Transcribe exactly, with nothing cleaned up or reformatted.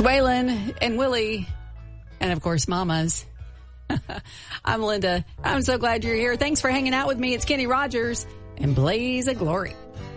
Waylon and Willie, and of course, Mamas. I'm Linda. I'm so glad you're here. Thanks for hanging out with me. It's Kenny Rogers and Blaze of Glory.